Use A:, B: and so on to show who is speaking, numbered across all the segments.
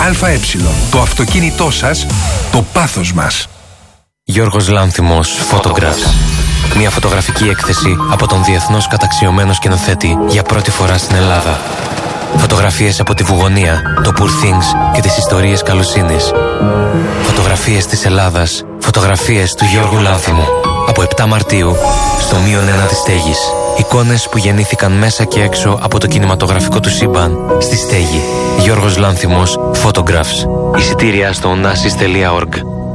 A: ΑΕ. Το αυτοκίνητό σας, το πάθος μας.
B: Γιώργος Λάνθιμος, Photographs. Μια φωτογραφική έκθεση από τον διεθνώς καταξιωμένο σκηνοθέτη για πρώτη φορά στην Ελλάδα. Φωτογραφίες από τη Βουγωνία, το Poor Things και τις ιστορίες καλοσύνης. Φωτογραφίες της Ελλάδας, φωτογραφίες του Γιώργου Λάνθιμου. Από 7 Μαρτίου, στο -1 της Στέγης. Εικόνες που γεννήθηκαν μέσα και έξω από το κινηματογραφικό του σύμπαν, στη Στέγη. Γιώργος Λάνθιμος, Photographs. Εισιτήρια στο onassis.org.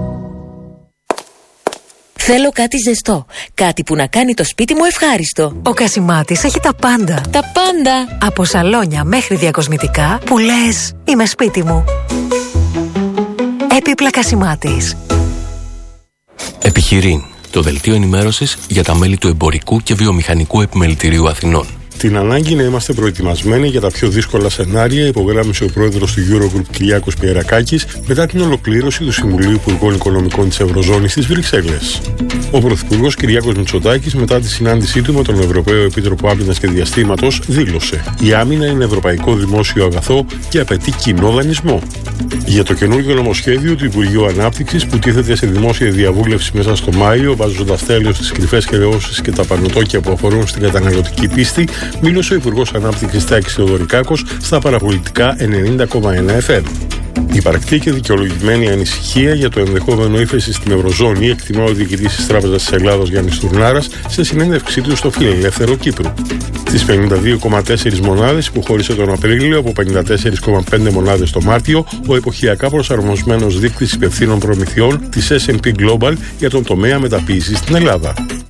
C: Θέλω κάτι ζεστό. Κάτι που να κάνει το σπίτι μου ευχάριστο.
D: Ο Κασιμάτης έχει τα πάντα.
C: Τα πάντα.
D: Από σαλόνια μέχρι διακοσμητικά που λες είμαι σπίτι μου. Έπιπλα Κασιμάτης.
E: Επιχειρήν, το δελτίο ενημέρωσης για τα μέλη του Εμπορικού και Βιομηχανικού Επιμελητηρίου Αθηνών.
F: Την ανάγκη να είμαστε προετοιμασμένοι για τα πιο δύσκολα σενάρια υπογράμμισε ο πρόεδρος του Eurogroup Κυριάκος Πιερακάκης μετά την ολοκλήρωση του Συμβουλίου Υπουργών Οικονομικών της Ευρωζώνης στις Βρυξέλλες. Ο πρωθυπουργός Κυριάκος Μητσοτάκης, μετά τη συνάντησή του με τον Ευρωπαίο Επίτροπο Άμυνας και Διαστήματος, δήλωσε: «Η άμυνα είναι ευρωπαϊκό δημόσιο αγαθό και απαιτεί κοινό δανεισμό». Για το καινούργιο νομοσχέδιο του Υπουργείου Ανάπτυξης που τίθεται σε δημόσια διαβούλευση μέσα στο Μάιο, βάζοντας τέλος στις κρυφές χρεώσεις και τα πανωτόκια που αφορούν στην καταναλωτική πίστη, μίλησε ο Υπουργός Ανάπτυξης Τάκης Θεοδωρικάκος στα παραπολιτικά 90,1 FM. Υπαρκτή και δικαιολογημένη ανησυχία για το ενδεχόμενο ύφεση στην Ευρωζώνη, εκτιμά ο διοικητής της Τράπεζας της Ελλάδος Γιάννης Τουρνάρας σε συνέντευξή του στο Φιλελεύθερο Κύπρου. Τις 52,4 μονάδες που χώρισε τον Απρίλιο από 54,5 μονάδες το Μάρτιο, ο εποχιακά προσαρμοσμένος δείκτης υπευθύνων προμηθειών της S&P Global για τον τομέα μεταποίησης στην Ελλάδα.